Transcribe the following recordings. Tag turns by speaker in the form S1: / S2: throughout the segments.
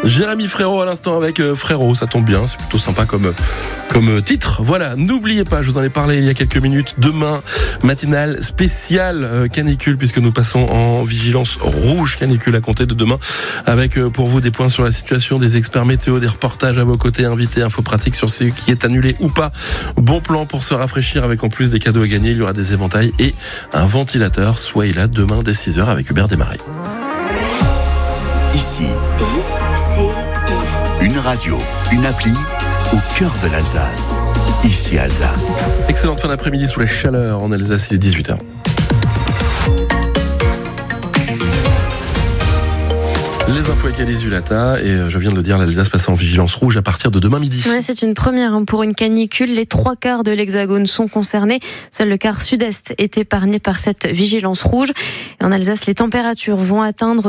S1: Jérémy Frérot à l'instant avec Frérot, ça tombe bien, c'est plutôt sympa comme titre. Voilà, n'oubliez pas, je vous en ai parlé il y a quelques minutes, demain, matinale spéciale canicule, puisque nous passons en vigilance rouge canicule à compter de demain, avec pour vous des points sur la situation, des experts météo, des reportages à vos côtés, invités, infos pratiques sur ce qui est annulé ou pas. Bon plan pour se rafraîchir, avec en plus des cadeaux à gagner, il y aura des éventails et un ventilateur. Soyez là demain dès 6h avec Hubert Desmarais.
S2: Ici, une radio, une appli au cœur de l'Alsace. Ici Alsace.
S1: Excellente fin d'après-midi sous la chaleur en Alsace, il est 18h. Les infos avec Alice Zulata, et je viens de le dire, l'Alsace passe en vigilance rouge à partir de demain midi.
S3: Ouais, c'est une première pour une canicule. Les 3/4 de l'Hexagone sont concernés. Seul le quart sud-est est épargné par cette vigilance rouge. Et en Alsace, les températures vont atteindre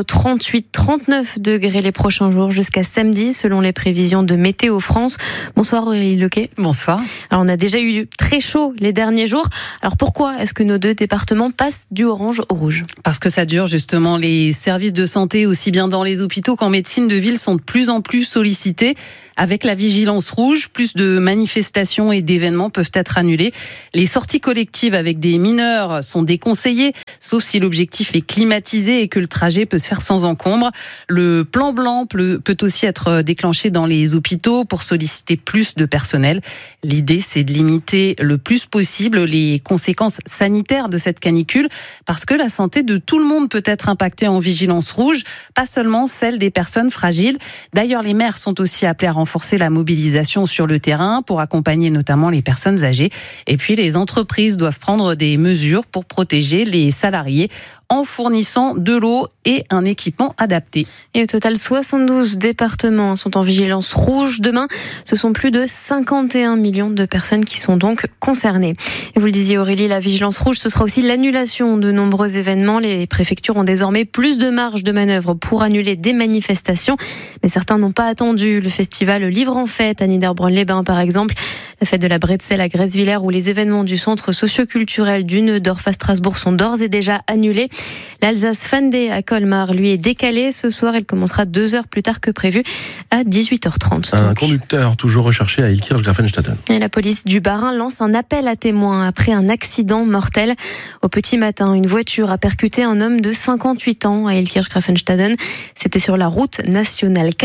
S3: 38-39 degrés les prochains jours jusqu'à samedi, selon les prévisions de Météo France. Bonsoir Aurélie Lequet.
S4: Bonsoir.
S3: Alors on a déjà eu très chaud les derniers jours. Alors pourquoi est-ce que nos deux départements passent du orange au rouge ?
S4: Parce que ça dure justement. Les services de santé, aussi bien dans les hôpitaux qu'en médecine de ville, sont de plus en plus sollicités. Avec la vigilance rouge, plus de manifestations et d'événements peuvent être annulés. Les sorties collectives avec des mineurs sont déconseillées, sauf si l'objectif est climatisé et que le trajet peut se faire sans encombre. Le plan blanc peut aussi être déclenché dans les hôpitaux pour solliciter plus de personnel. L'idée, c'est de limiter le plus possible les conséquences sanitaires de cette canicule, parce que la santé de tout le monde peut être impactée en vigilance rouge, pas seulement celle des personnes fragiles. D'ailleurs, les maires sont aussi appelés à renforcer la mobilisation sur le terrain pour accompagner notamment les personnes âgées. Et puis, les entreprises doivent prendre des mesures pour protéger les salariés en fournissant de l'eau et un équipement adapté.
S3: Et au total, 72 départements sont en vigilance rouge. Demain, ce sont plus de 51 millions de personnes qui sont donc concernées. Et vous le disiez Aurélie, la vigilance rouge, ce sera aussi l'annulation de nombreux événements. Les préfectures ont désormais plus de marge de manœuvre pour annuler des manifestations. Mais certains n'ont pas attendu. Le festival Livre en Fête à Niederbronn-les-Bains, par exemple, la fête de la Bretzel à Grèzevillers ou les événements du centre socio-culturel du Neudorf à Strasbourg sont d'ores et déjà annulés. L'Alsace Fan Day à Colmar, lui, est décalé. Ce soir, il commencera 2 heures plus tard que prévu, à 18h30.
S1: Un conducteur toujours recherché à Illkirch-Grafenstaden.
S3: Et la police du Bas-Rhin lance un appel à témoins après un accident mortel. Au petit matin, une voiture a percuté un homme de 58 ans à Illkirch-Grafenstaden. C'était sur la route nationale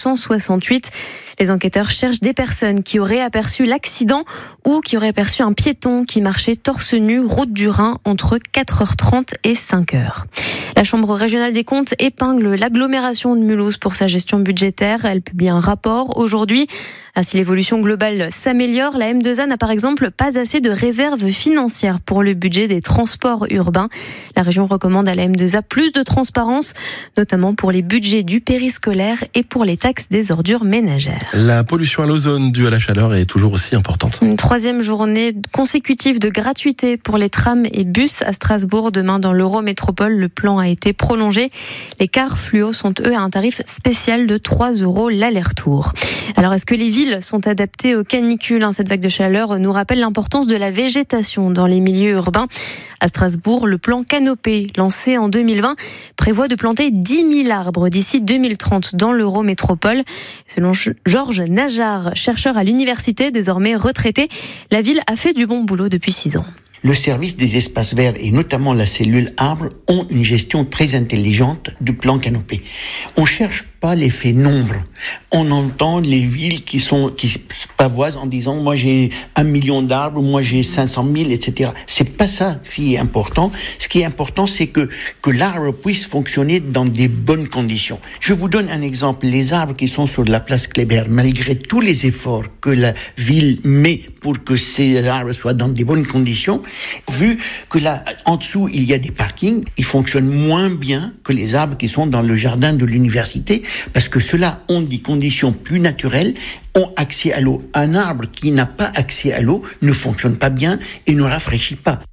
S3: 468. Les enquêteurs cherchent des personnes qui auraient aperçu l'accident ou qui auraient aperçu un piéton qui marchait torse nu route du Rhin entre 4h30 et 5h. La Chambre régionale des comptes épingle l'agglomération de Mulhouse pour sa gestion budgétaire. Elle publie un rapport aujourd'hui. Si l'évolution globale s'améliore, la M2A n'a par exemple pas assez de réserves financières pour le budget des transports urbains. La région recommande à la M2A plus de transparence, notamment pour les budgets du périscolaire et pour les taxes des ordures ménagères.
S1: La pollution à l'ozone due à la chaleur est toujours aussi importante.
S3: Une 3e journée consécutive de gratuité pour les trams et bus à Strasbourg. Demain, dans l'Eurométropole, le plan a été prolongé. Les cars fluo sont, eux, à un tarif spécial de 3 € l'aller-retour. Alors, est-ce que les villes sont adaptées aux canicules ? Cette vague de chaleur nous rappelle l'importance de la végétation dans les milieux urbains. À Strasbourg, le plan Canopée, lancé en 2020, prévoit de planter 10 000 arbres d'ici 2030 dans l'Eurométropole. Selon Georges Najar, chercheur à l'université, désormais retraité, la ville a fait du bon boulot depuis 6 ans.
S5: Le service des espaces verts et notamment la cellule arbre ont une gestion très intelligente du plan Canopée. On cherche pas l'effet nombre. On entend les villes qui se pavoisent en disant moi j'ai 1 million d'arbres, moi j'ai 500 000, etc. C'est pas ça qui est important. Ce qui est important, c'est que l'arbre puisse fonctionner dans des bonnes conditions. Je vous donne un exemple. Les arbres qui sont sur la place Kléber, malgré tous les efforts que la ville met pour que ces arbres soient dans des bonnes conditions, vu que là, en dessous, il y a des parkings, ils fonctionnent moins bien que les arbres qui sont dans le jardin de l'université, parce que ceux-là ont des conditions plus naturelles, ont accès à l'eau. Un arbre qui n'a pas accès à l'eau ne fonctionne pas bien et ne rafraîchit pas.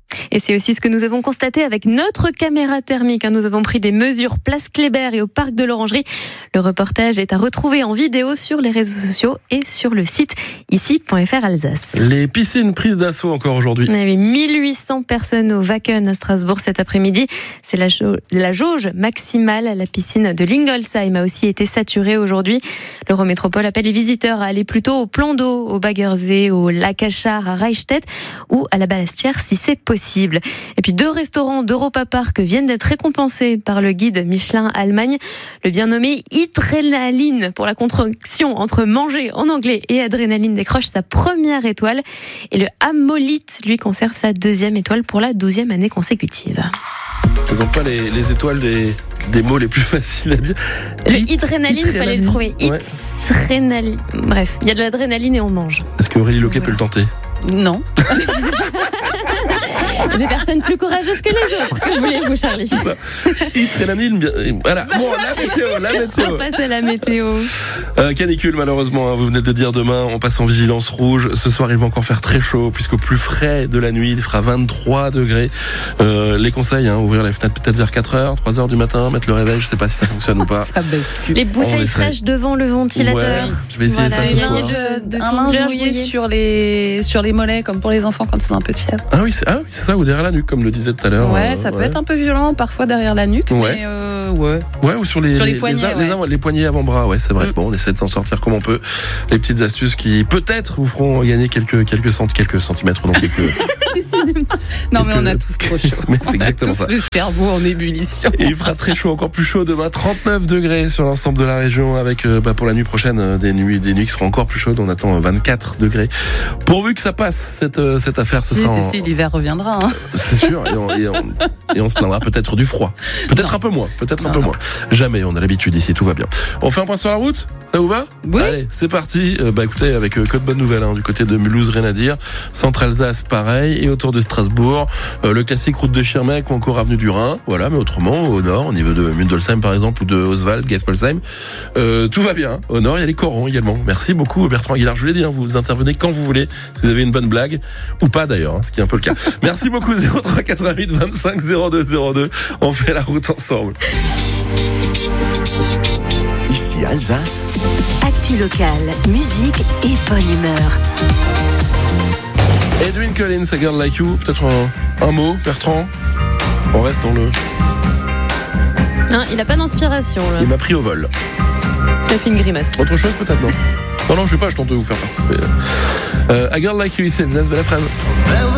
S3: Et c'est aussi ce que nous avons constaté avec notre caméra thermique. Nous avons pris des mesures place Kléber et au parc de l'Orangerie. Le reportage est à retrouver en vidéo sur les réseaux sociaux et sur le site ici.fr Alsace.
S1: Les piscines prises d'assaut encore aujourd'hui.
S3: Il y avait 1800 personnes au Wacken à Strasbourg cet après-midi. C'est la jauge maximale. La piscine de Lingolsheim a aussi été saturée aujourd'hui. L'Eurométropole appelle les visiteurs à aller plutôt au plan d'eau, au Baggersee, au lac Achar, à Reichstätt ou à la Balastière si c'est possible. Et puis 2 restaurants d'Europa Park viennent d'être récompensés par le guide Michelin Allemagne. Le bien nommé Adrénaline, pour la contraction entre manger en anglais et adrénaline, décroche sa première étoile. Et le Amolite, lui, conserve sa 2e étoile pour la 12e année consécutive.
S1: Ils n'ont pas les étoiles des mots les plus faciles à dire.
S3: Le Adrénaline, il fallait le trouver. Adrénaline. Bref, il y a de l'adrénaline et on mange.
S1: Est-ce que Aurélie Loquet peut le tenter ?
S4: Non.
S3: Des personnes plus courageuses que les autres, que voulez-vous, Charlie ?
S1: Adrénaline, bien. Voilà. Bon, la météo.
S3: On passe à la météo.
S1: Canicule, malheureusement, vous venez de dire demain, on passe en vigilance rouge. Ce soir, il va encore faire très chaud, puisqu'au plus frais de la nuit, il fera 23 degrés. Les conseils, ouvrir les fenêtres peut-être vers 4h, 3h du matin, mettre le réveil, je sais pas si ça fonctionne ou pas.
S4: Ça baisse plus.
S3: Les bouteilles fraîches devant le ventilateur.
S1: Ouais, je vais essayer ça ce soir.
S4: Un linge mouillé sur les mollets, comme pour les enfants quand c'est un peu de fièvre.
S1: Ah oui, c'est ça, ou derrière la nuque, comme le disait tout à l'heure.
S4: Ouais, ça peut être un peu violent, parfois derrière la nuque, mais ouais.
S1: Ouais, ou sur les
S4: poignets,
S1: les poignets avant-bras, ouais, c'est vrai. Bon, on essaie de s'en sortir comme on peut. Les petites astuces qui, peut-être, vous feront gagner quelques centimètres, non,
S4: Non, mais on a tous trop chaud.
S1: Mais c'est exactement
S4: ça. Le cerveau en ébullition.
S1: Et il fera très chaud, encore plus chaud demain, 39 degrés sur l'ensemble de la région, avec pour la nuit prochaine des nuits qui seront encore plus chaudes. On attend 24 degrés. Pourvu que ça passe cette affaire, ce sera.
S4: Si, l'hiver reviendra.
S1: C'est sûr, et on se plaindra peut-être du froid, peut-être un peu moins, Jamais, on a l'habitude ici, tout va bien. On fait un point sur la route, ça vous va ?
S4: Oui.
S1: Allez, c'est parti. Écoutez, avec que de bonnes nouvelles du côté de Mulhouse, rien à dire. Centre-Alsace, pareil, et autour de Strasbourg, le classique route de Schirmeck ou encore avenue du Rhin, voilà. Mais autrement, au nord, au niveau de Mundelsheim par exemple, ou de Oswald, Gespolsheim, tout va bien. Au nord, il y a les corons également. Merci beaucoup Bertrand Aguilar. Je vous l'ai dit, vous intervenez quand vous voulez. Si vous avez une bonne blague ou pas d'ailleurs, ce qui est un peu le cas. Merci beaucoup. 03 88 25 02 02. On fait la route ensemble.
S2: Ici Alsace.
S6: Actu locale, musique et bonne humeur.
S1: Edwin Collins, A Girl Like You. Peut-être un mot, Bertrand. On reste dans le.
S3: Il n'a pas d'inspiration là.
S1: Il m'a pris au vol.
S3: Il a fait une grimace.
S1: Autre chose peut-être, non ? Non, je vais pas, je tente de vous faire participer. A Girl Like You, ici, Alsace, belle après-midi.